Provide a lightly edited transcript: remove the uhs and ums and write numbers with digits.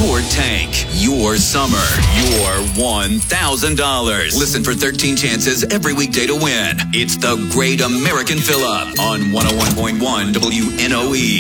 your tank, your summer, your $1,000. Listen for 13 chances every weekday to win. It's the Great American Fill-Up on 101.1 WNOE.